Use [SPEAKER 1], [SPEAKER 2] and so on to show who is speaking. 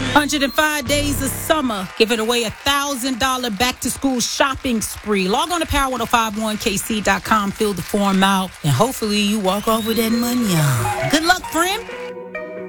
[SPEAKER 1] 105 days of summer, giving away $1,000 back-to-school shopping spree. Log on to power1051kc.com, fill the form out, and hopefully you walk off with that money. Good luck, friend.